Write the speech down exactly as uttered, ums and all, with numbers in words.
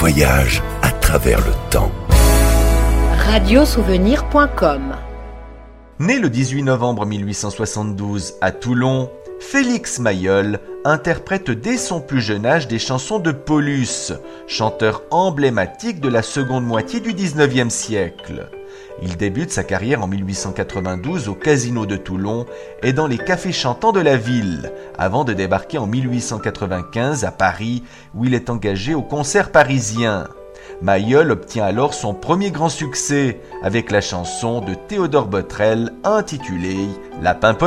voyage à travers le temps. radiosouvenir point com. Né le dix-huit novembre mille huit cent soixante-douze à Toulon, Félix Mayol interprète dès son plus jeune âge des chansons de Paulus, chanteur emblématique de la seconde moitié du dix-neuvième siècle. Il débute sa carrière en mille huit cent quatre-vingt-douze au Casino de Toulon et dans les cafés chantants de la ville, avant de débarquer en mille huit cent quatre-vingt-quinze à Paris, où il est engagé au Concert parisien. Mayol obtient alors son premier grand succès avec la chanson de Théodore Botrel intitulée « La Pimpolaise ».